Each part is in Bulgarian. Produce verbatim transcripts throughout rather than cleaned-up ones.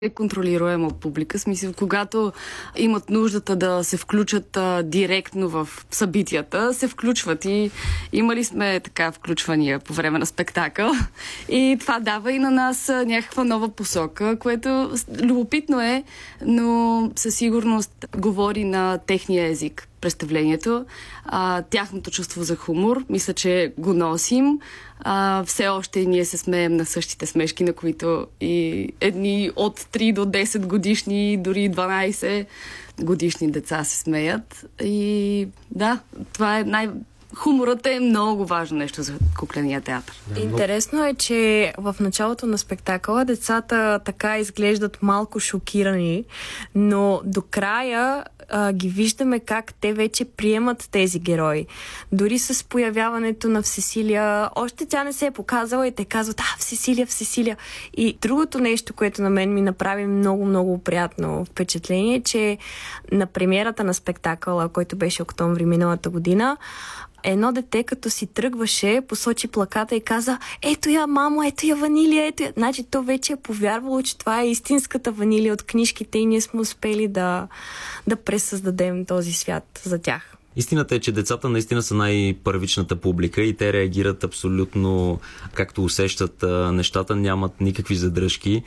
контролируема публика, смисъл, когато имат нуждата да се включат а, директно в събитията, се включват и имали сме така включвания по време на спектакъл и това дава и на нас а, някаква нова посока, което любопитно е, но със сигурност говори на техния език представлението, а, тяхното чувство за хумор, мисля, че го носим. А, все още ние се смеем на същите смешки, на които и едни от три до десет годишни, дори дванайсет годишни деца се смеят. И да, това е най- хуморът е много важно нещо за кукления театър. Интересно е, че в началото на спектакъла децата така изглеждат малко шокирани, но до края а, ги виждаме как те вече приемат тези герои. Дори с появяването на Всесилия, още тя не се е показала и те казват: а, Всесилия, Всесилия. И другото нещо, което на мен ми направи много-много приятно впечатление, е, че на премиерата на спектакъла, който беше октомври миналата година, едно дете, като си тръгваше, посочи плаката и каза: ето я, мамо, ето я Ванилия, ето я. Значи то вече е повярвало, че това е истинската Ванилия от книжките и ние сме успели да, да пресъздадем този свят за тях. Истината е, че децата наистина са най-първичната публика и те реагират абсолютно както усещат нещата, нямат никакви задръжки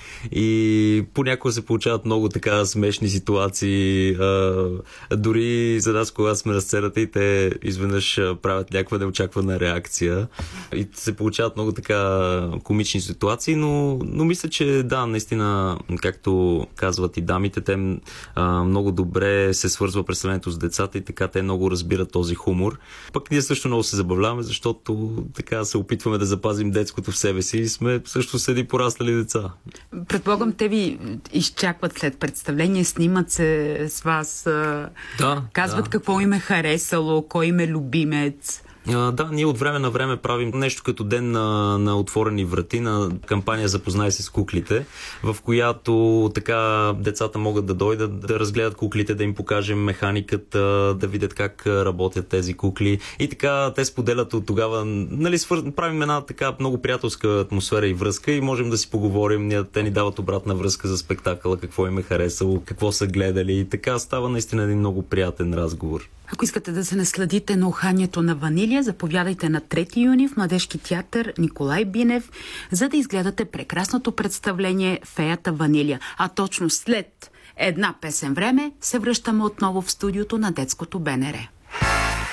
и понякога се получават много така смешни ситуации. А, дори за нас, когато сме на сцената и те изведнъж правят някаква неочаквана реакция и се получават много така комични ситуации, но, но мисля, че да, наистина, както казват и дамите, те а, много добре се свързва представлението с децата и така те много разбира този хумор. Пък ние също много се забавляваме, защото така се опитваме да запазим детското в себе си и сме също седи пораснали деца. Предполагам, те ви изчакват след представление, снимат се с вас, да, казват да. какво им е харесало, кой им е любимец. А, да, ние от време на време правим нещо като ден на, на отворени врати, на кампания "Запознай се с куклите", в която така децата могат да дойдат, да разгледат куклите, да им покажем механиката, да видят как работят тези кукли. И така те споделят от тогава, нали, свър... правим една така много приятелска атмосфера и връзка и можем да си поговорим. Те ни дават обратна връзка за спектакъла, какво им е харесало, какво са гледали и така става наистина един много приятен разговор. Ако искате да се насладите на уханието на Ванилия, заповядайте на трети юни в Младежки театър Николай Бинев, за да изгледате прекрасното представление "Феята Ванилия". А точно след една песен време се връщаме отново в студиото на детското БНР.